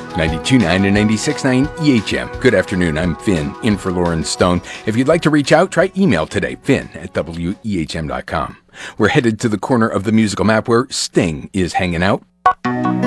92.9 and 96.9 EHM. Good afternoon, I'm Finn, in for Lauren Stone. If you'd like to reach out, try email today, finn@wehm.com. We're headed to the corner of the musical map where Sting is hanging out.